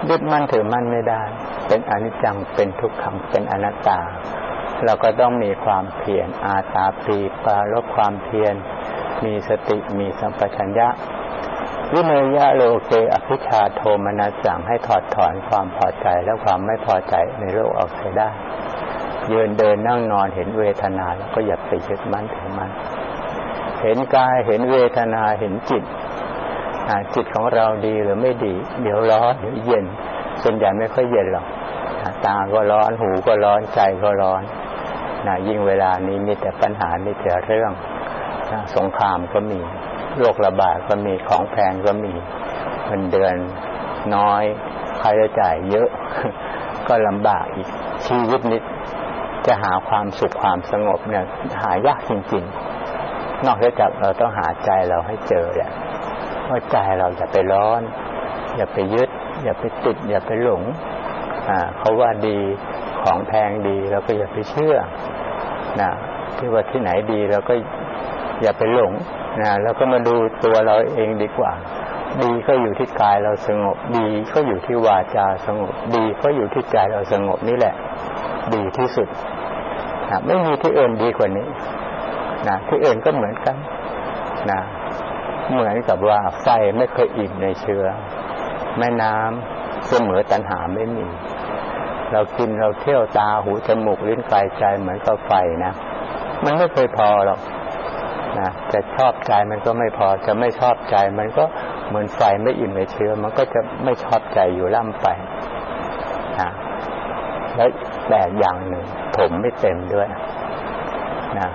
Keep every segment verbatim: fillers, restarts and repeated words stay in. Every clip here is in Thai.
ยึดมั่นถือมั่นไม่ได้เป็นอนิจจังเป็นทุกขังเป็นอนัตตาเราก็ต้องมีความเพียรอาตาปีปรารภความเพียรมีสติมีสัมปชัญญะวิเนยะโลเกอภิชาโทมนัสสั่งให้ถอดถอนความพอใจและความไม่พอใจในโลกออกเสียได้ยืนเดินนั่งนอนเห็นเวทนาแล้วก็อย่าไปยึดมั่นถือมั่นเห็นกายเห็นเวทนาเห็นจิตจิตของเราดีหรือไม่ดีเดี๋ยวร้อนเดี๋ยวเย็นส่วนใหญ่ไม่ค่อยเย็นหรอกตาก็ร้อนหูก็ร้อนใจก็ร้อนนะยิ่งเวลานี้มีแต่ปัญหามีแต่เรื่องนะสงครามก็มีโรคระบาดก็มีของแพงก็มีเงินเดือนน้อยค่าใช้จ่ายเยอะก็ลำบากอีกชีวิตนี้จะหาความสุขความสงบเนี่ยหายากจริงๆนอกจากเราต้องหาใจเราให้เจอแหละว่าใจเราอย่าไปร้อนอย่าไปยึดอย่าไปติดอย่าไปหลงอ่าเขาว่าดีของแพงดีเราก็อย่าไปเชื่อนะที่ว่าที่ไหนดีเราก็อย่าไปหลงนะแล้วก็มาดูตัวเราเองดีกว่าดีก็อยู่ที่กายเราสงบดีก็อยู่ที่วาจาสงบดีก็อยู่ที่ใจเราสงบนี่แหละดีที่สุดนะไม่มีที่อื่นดีกว่านี้นะที่อื่นก็เหมือนกันนะเหมือนกับว่าไฟไม่เคยอิ่มในเชื้อแม่น้ำเสมอตัณหาไม่มีเรากินเราเที่ยวตาหูจมูกลิ้นกายใจเหมือนกับไฟนะมันไม่เคยพอหรอกนะจะชอบใจมันก็ไม่พอจะไม่ชอบใจมันก็เหมือนไฟไม่อิ่มในเชื้อมันก็จะไม่ชอบใจอยู่ล่ำไปนะแล้วแต่อย่างหนึ่งถมไม่เต็มด้วยนะ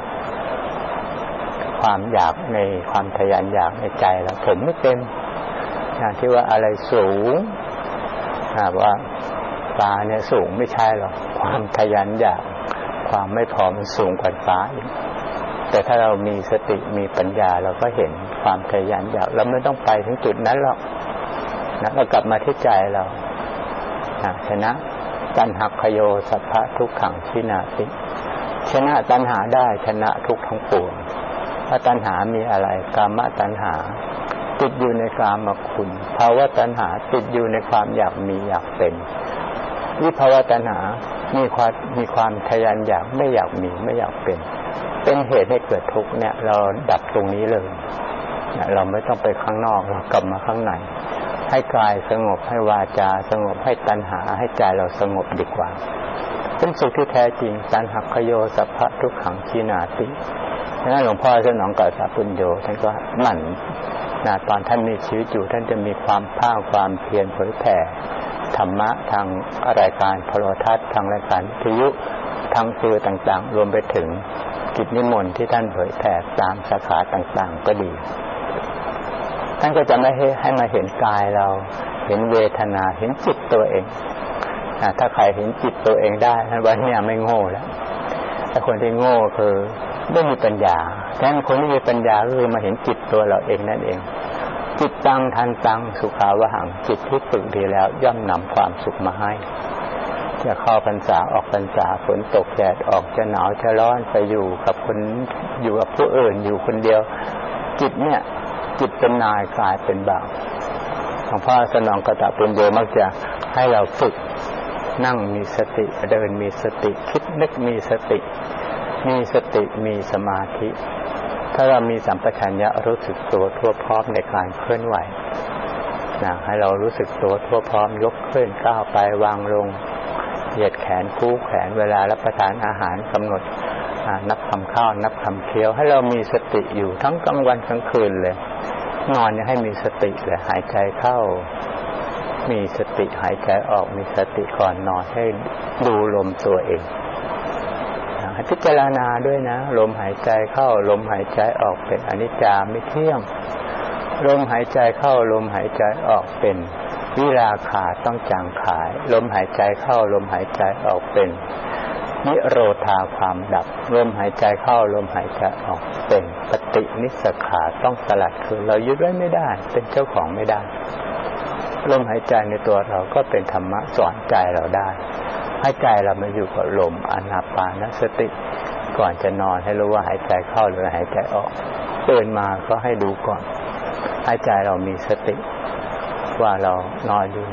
ความอยากในความทะยานอยากในใจเราถมไม่เต็มนะที่ว่าอะไรสูงนะว่าฟ้าเนี่ยสูงไม่ใช่หรอกความทะยานอยากความไม่พอมันสูงกว่าฟ้าอีกแต่ถ้าเรามีสติมีปัญญาเราก็เห็นความทะยานอยากเราไม่ต้องไปถึงจุดนั้นหรอกนะเรากลับมาที่ใจเรานะชนะตัณหขโยสัพพะทุกขังชินาติชนะตัณหาได้ชนะทุกทั้งปวงถ้าตัณหามีอะไรกามตัณหาติดอยู่ในกามคุณภาวะตัณหาติดอยู่ในความอยากมีอยากเป็นวิภาวะตัณหามีความมีความทะยานอยากไม่อยากมีไม่อยากเป็นเป็นเหตุให้เกิดทุกข์เนี่ยเราดับตรงนี้เลยเราไม่ต้องไปข้างนอกเรากลับมาข้างในให้กายสงบให้วาจาสงบให้ตัณหาให้ใจเราสงบดีกว่าเป็นสุขที่แท้จริงตัณหขโยสัพพะทุกขังชินาติฉะนั้นหลวงพ่อสนองกษาปุญโญท่านก็หมั่นนะตอนท่านมีชีวิตอยู่ท่านจะมีความภาคความเพียรเผยแผ่ธรรมะทางรายการโทรทัศน์ทางรายการวิทยุทางสื่อต่างๆรวมไปถึงกิจนิมนต์ที่ท่านเผยแผ่ตามสาขาต่างๆก็ดีท่านก็จะไม่ให้ให้มาเห็นกายเราเห็นเวทนาเห็นจิตตัวเองนะถ้าใครเห็นจิตตัวเองได้ท่านว่าเนี่ยไม่โง่แล้วแต่คนที่โง่คือไม่มีปัญญาแต่คนที่มีปัญญาก็คือมาเห็นจิตตัวเราเองนั่นเองจิตตังทันตังสุขาวหังจิตที่ฝึกดีแล้วย่อมนำความสุขมาให้จะเข้าพรรษาออกพรรษาฝนตกแดดออกจะหนาวจะร้อนไปอยู่กับคนอยู่กับผู้อื่นอยู่คนเดียวจิตเนี่ยจิตเป็นนายกลายเป็นบ่าวหลวงพ่อสนองกตปุญโญมักจะให้เราฝึกนั่งมีสติเดินมีสติคิดนึกมีสติมีสติมีสมาธิถ้าเรามีสัมปชัญญะรู้สึกตัวทั่วพร้อมในการเคลื่อนไหวนะให้เรารู้สึกตัวทั่วพร้อมยกขึ้นก้าวไปวางลงเหยียดแขนคู่แขนเวลารับประทานอาหารกำหนดนับคำข้าวนับคำเคี้ยวให้เรามีสติอยู่ทั้งกลางวันกลางคืนเลยนอนยังให้มีสติเลยหายใจเข้ามีสติหายใจออกมีสติก่อนนอนให้ดูลมตัวเองให้พิจารณาด้วยนะลมหายใจเข้าลมหายใจออกเป็นอนิจจาไม่เที่ยงลมหายใจเข้าลมหายใจออกเป็นวิราคะต้องจางขายลมหายใจเข้าลมหายใจออกเป็นนิโรธาความดับลมหายใจเข้าลมหายใจออกเป็นปฏินิสสขาต้องสลัดคือเรายึดไว้ไม่ได้เป็นเจ้าของไม่ได้ลมหายใจในตัวเราก็เป็นธรรมะสอนใจเราได้ให้ใจเรามาอยู่กับลมอานาปานสติก่อนจะนอนให้รู้ว่าหายใจเข้าหรือหายใจออกตื่นมาก็ให้ดูก่อนให้ใจเรามีสติว่าเรานอนอยู่